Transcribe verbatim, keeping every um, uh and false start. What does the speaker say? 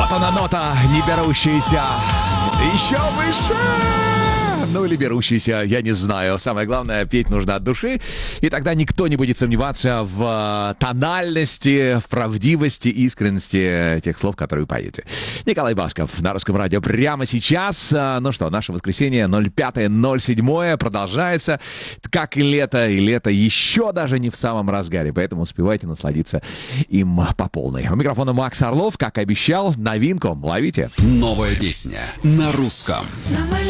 Вот она нота, не берущаяся еще выше. Ну или берущийся, я не знаю. Самое главное, петь нужно от души, и тогда никто не будет сомневаться в тональности, в правдивости, искренности тех слов, которые вы поете. Николай Басков на Русском радио прямо сейчас. Ну что, наше воскресенье ноль пятое ноль седьмое продолжается, как и лето, и лето еще даже не в самом разгаре, поэтому успевайте насладиться им по полной. У микрофона Макс Орлов, как и обещал, новинку ловите. Новая песня на русском.